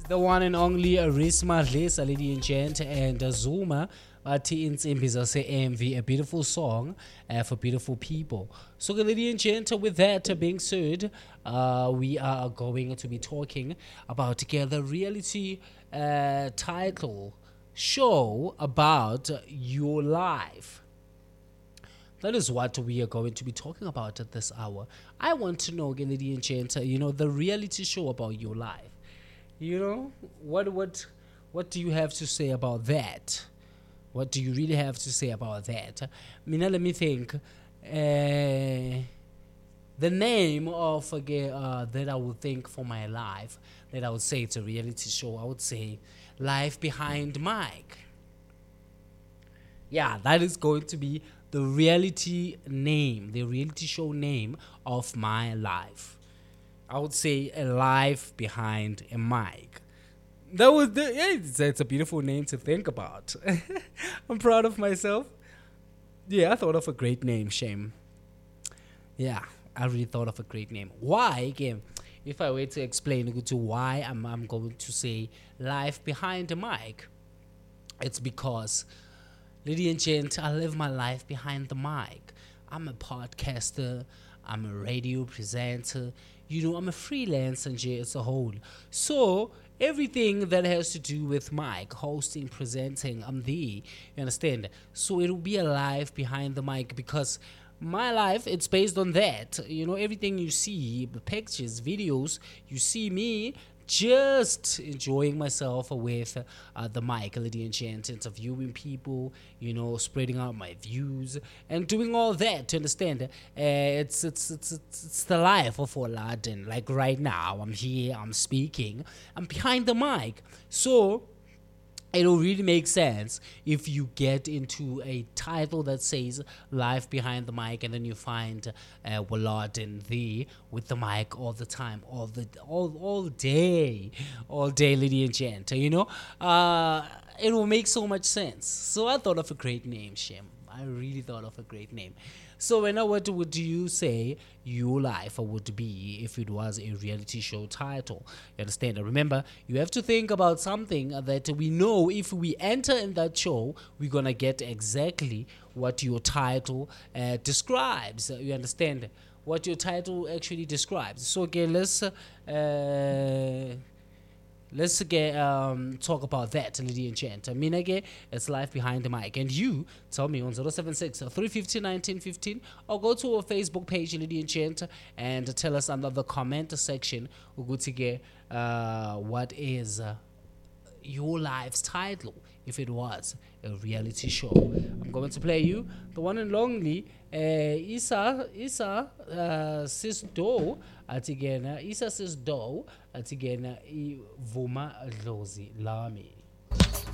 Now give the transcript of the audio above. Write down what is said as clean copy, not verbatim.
The one and only Risma Dlesa, lady and gent, and Zuma. Bathi Insimbi Zase MV, a beautiful song for beautiful people. So, lady and gent, with that being said, we are going to be talking about the reality title show about your life. That is what we are going to be talking about at this hour. I want to know, lady and gent, the reality show about your life. What do you have to say about that? What do you really have to say about that? Mina, let me think. The name of that I would think for my life, that I would say it's a reality show, I would say Life Behind Mike. Yeah, that is going to be the reality show name of my life. I would say a life behind a mic. It's a beautiful name to think about. I'm proud of myself. Yeah, I thought of a great name, Shame. Yeah, I really thought of a great name. Why? Again, if I were to explain to why I'm going to say life behind the mic, it's because, lady and gent, I live my life behind the mic. I'm a podcaster. I'm a radio presenter. I'm a freelancer as a whole. So everything that has to do with mic, hosting, presenting, I'm there. You understand? So it'll be a life behind the mic because my life, it's based on that. Everything you see, the pictures, videos, you see me just enjoying myself with the mic, lady and gent, interviewing people, spreading out my views and doing all that. To understand, it's the life of Aladdin. Like right now, I'm here, I'm speaking, I'm behind the mic, so it'll really make sense if you get into a title that says life behind the mic, and then you find Aladdin there with the mic all the time, all day, lady and gent. It will make so much sense. So I thought of a great name, Shem. I really thought of a great name. So, what would you say your life would be if it was a reality show title? You understand? Remember, you have to think about something that we know if we enter in that show, we're going to get exactly what your title describes. You understand? What your title actually describes. So, okay, let's get talk about that, lady and gent. Minage, it's life behind the mic. And you tell me on 076 350 1915 or go to our Facebook page, lady and gent, and tell us under the comment section what is your life's title if it was a reality show. I'm going to play you the one and only Isa Sisdo atigena Isa Sisdo atigena Ivuma Dlozi Lami.